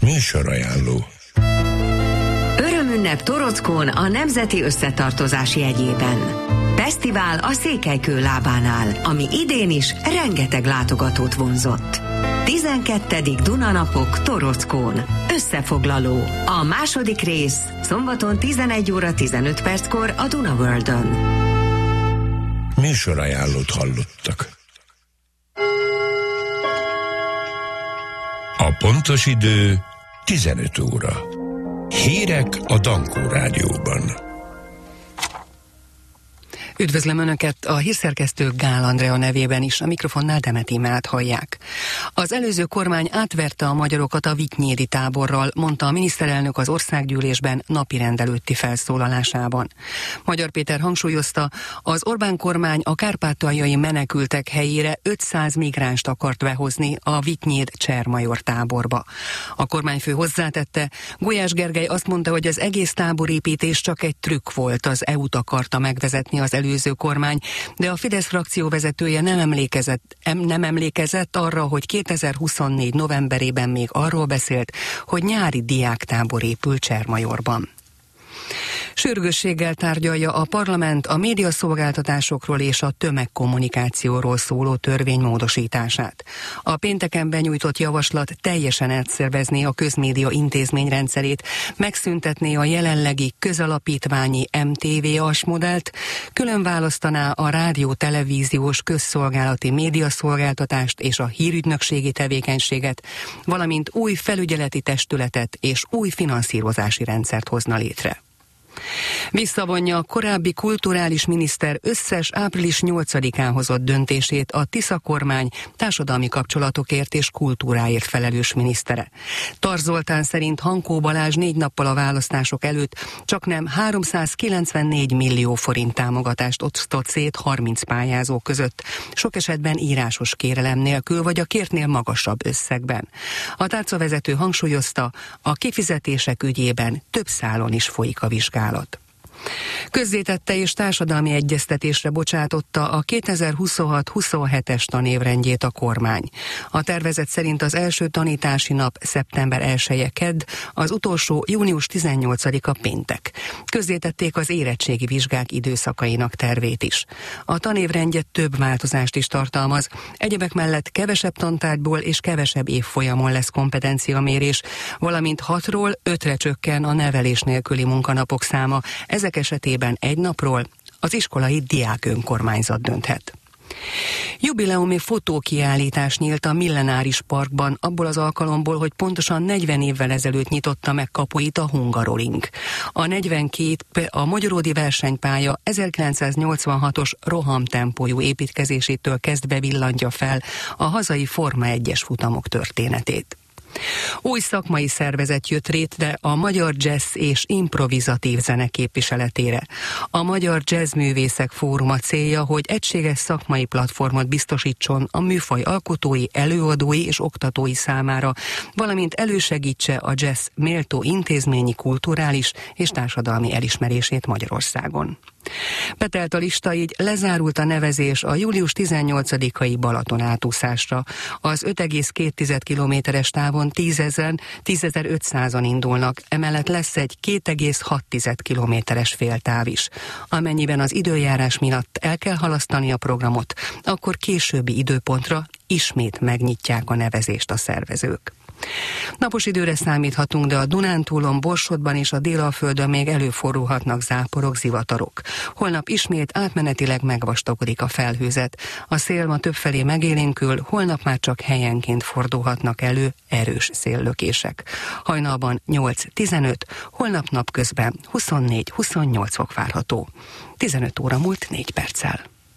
Műsorajánló. Örömünnep Torockón a Nemzeti Összetartozás jegyében. Fesztivál a Székelykő lábánál, ami idén is rengeteg látogatót vonzott. 12. Dunanapok Torockón. Összefoglaló. A második rész szombaton 11 óra 15 perckor a Duna Worldön. Műsorajánlót hallottak. A pontos idő 15 óra. Hírek a Dankó Rádióban. Üdvözlöm Önöket, a hírszerkesztő Gál Andrea nevében is, a mikrofonnál Demet Imrét hallják. Az előző kormány átverte a magyarokat a vitynyédi táborral, mondta a miniszterelnök az országgyűlésben napirend előtti felszólalásában. Magyar Péter hangsúlyozta, az Orbán kormány a kárpátaljai menekültek helyére 500 migránst akart behozni a Vitynyéd-Csermajor táborba. A kormányfő hozzátette, Gulyás Gergely azt mondta, hogy az egész táborépítés csak egy trükk volt, az EU-t akarta megvezetni az előző kormány, de a Fidesz frakció vezetője nem emlékezett arra, hogy 2024 novemberében még arról beszélt, hogy nyári diáktábor épül Csermajorban. Sürgősséggel tárgyalja a parlament a médiaszolgáltatásokról és a tömegkommunikációról szóló törvény módosítását. A pénteken benyújtott javaslat teljesen átszervezné a közmédia intézményrendszerét, megszüntetné a jelenlegi közalapítványi MTV-as modellt, külön választaná a rádió-televíziós közszolgálati médiaszolgáltatást és a hírügynökségi tevékenységet, valamint új felügyeleti testületet és új finanszírozási rendszert hozna létre. Visszavonja a korábbi kulturális miniszter összes április 8-án hozott döntését a Tisza kormány társadalmi kapcsolatokért és kultúráért felelős minisztere. Tarz Zoltán szerint Hankó Balázs 4 nappal a választások előtt csaknem 394 millió forint támogatást osztott szét 30 pályázó között, sok esetben írásos kérelem nélkül vagy a kértnél magasabb összegben. A tárcavezető hangsúlyozta, a kifizetések ügyében több szálon is folyik a vizsgálat. Közzétette és társadalmi egyeztetésre bocsátotta a 2026-27-es tanévrendjét a kormány. A tervezet szerint az első tanítási nap szeptember 1-e kedd, az utolsó június 18-a péntek. Közzétették az érettségi vizsgák időszakainak tervét is. A tanévrendje több változást is tartalmaz, egyebek mellett kevesebb tantárgyból és kevesebb évfolyamon lesz kompetenciamérés, valamint 6-ról 5-re csökken a nevelés nélküli munkanapok száma, ezek esetében egy napról az iskolai diák önkormányzat dönthet. Jubileumi fotókiállítás nyílt a Millenáris Parkban abból az alkalomból, hogy pontosan 40 évvel ezelőtt nyitotta meg kapuit a Hungaroring. A 42 a magyaródi versenypálya 1986-os rohamtempójú építkezésétől kezdve villantja fel a hazai Forma 1-es futamok történetét. Új szakmai szervezet jött létre a magyar jazz és improvizatív zene képviseletére. A Magyar Jazzművészek Fóruma célja, hogy egységes szakmai platformot biztosítson a műfaj alkotói, előadói és oktatói számára, valamint elősegítse a jazz méltó intézményi, kulturális és társadalmi elismerését Magyarországon. Betelt a lista, így lezárult a nevezés a július 18-ai Balaton átúszásra. Az 5,2 kilométeres távon 10.500-an indulnak, emellett lesz egy 2,6 kilométeres féltáv is. Amennyiben az időjárás miatt el kell halasztani a programot, akkor későbbi időpontra ismét megnyitják a nevezést a szervezők. Napos időre számíthatunk, de a Dunántúlon, Borsodban és a Délalföldön még előfordulhatnak záporok, zivatarok. Holnap ismét átmenetileg megvastagodik a felhőzet. A szél ma többfelé megélénkül, holnap már csak helyenként fordulhatnak elő erős széllökések. Hajnalban 8-15, holnap napközben 24-28 fok várható. 15 óra múlt 4 perccel.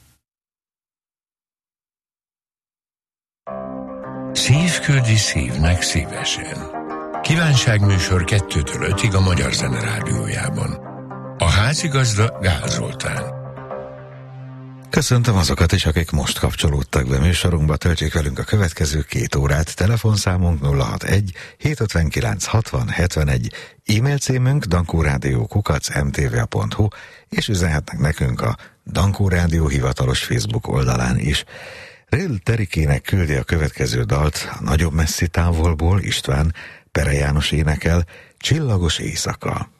Szív küldi szívnek szívesen. Kívánságműsor 2-től 5-ig a Magyar Zene Rádiójában. A házigazda Gál Zoltán. Köszöntöm azokat is, akik most kapcsolódtak be műsorunkba, töltsék velünk a következő 2 órát. Telefonszámunk 061 759 60 71, e-mail címünk dankórádió@mtva.hu, és üzenhetnek nekünk a Dankó Rádió hivatalos Facebook oldalán is. Rél Terikének küldi a következő dalt a nagyobb messzi távolból István, Pere János énekel, Csillagos éjszaka.